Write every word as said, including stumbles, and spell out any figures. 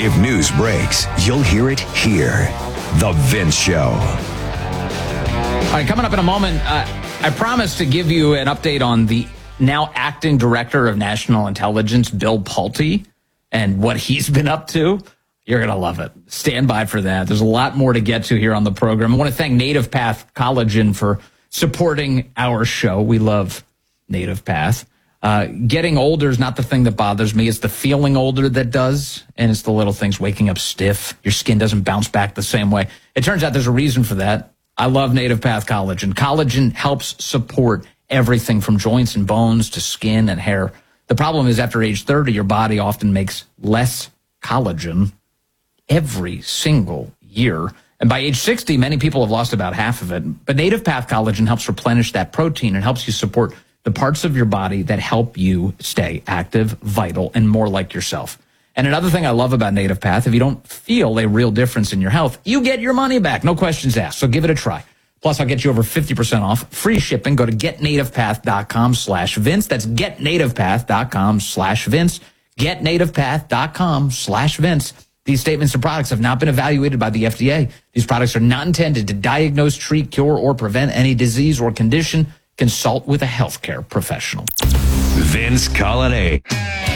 If news breaks, you'll hear it here. The Vince Show. All right, coming up in a moment, uh, I promised to give you an update on the now acting director of national intelligence, Bill Pulte, and what he's been up to. You're going to love it. Stand by for that. There's a lot more to get to here on the program. I want to thank Native Path Collagen for supporting our show. We love Native Path. Uh, getting older is not the thing that bothers me. It's the feeling older that does, and it's the little things, waking up stiff. Your skin doesn't bounce back the same way. It turns out there's a reason for that. I love Native Path Collagen. Collagen helps support everything from joints and bones to skin and hair. The problem is after age thirty, your body often makes less collagen every single year. And by age sixty, many people have lost about half of it. But Native Path Collagen helps replenish that protein and helps you support the parts of your body that help you stay active, vital, and more like yourself. And another thing I love about Native Path, if you don't feel a real difference in your health, you get your money back. No questions asked. So give it a try. Plus, I'll get you over fifty percent off. Free shipping. Go to getnativepath.com slash Vince. That's getnativepath.com slash Vince. Getnativepath.com slash Vince. These statements and products have not been evaluated by the F D A. These products are not intended to diagnose, treat, cure, or prevent any disease or condition. Consult with a healthcare professional. Vince Colonnade.